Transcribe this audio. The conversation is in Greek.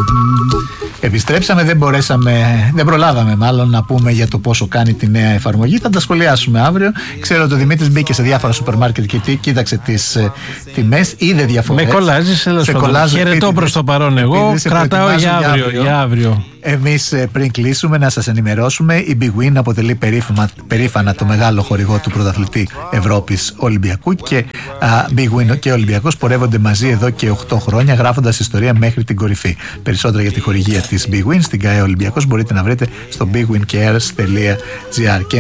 Επιστρέψαμε, δεν προλάβαμε μάλλον να πούμε για το πόσο κάνει τη νέα εφαρμογή. Θα τα σχολιάσουμε αύριο. Ξέρω ότι ο Δημήτρης μπήκε σε διάφορα σούπερ μάρκετ και κοίταξε τις τιμές, είδε διαφορές. Με κολλάζεις, χαιρετώ προς το παρόν εγώ, κρατάω για αύριο. Εμείς πριν κλείσουμε να σας ενημερώσουμε, η Big Win αποτελεί περήφανα το μεγάλο χορηγό του πρωταθλητή Ευρώπης Ολυμπιακού και Big Win και ο Ολυμπιακός πορεύονται μαζί εδώ και 8 χρόνια, γράφοντας ιστορία μέχρι την κορυφή. Περισσότερα για τη χορηγία της Big Win στην ΚΑΕ Ολυμπιακός μπορείτε να βρείτε στο bigwincares.gr.